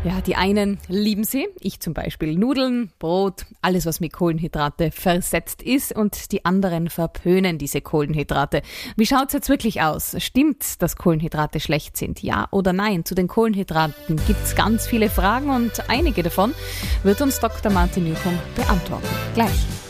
Ja, die einen lieben sie, ich zum Beispiel Nudeln, Brot, alles was mit Kohlenhydrate versetzt ist, und die anderen verpönen diese Kohlenhydrate. Wie schaut's jetzt wirklich aus? Stimmt, dass Kohlenhydrate schlecht sind? Ja oder nein? Zu den Kohlenhydraten gibt's ganz viele Fragen und einige davon wird uns Dr. Martin Newcomb beantworten. Gleich.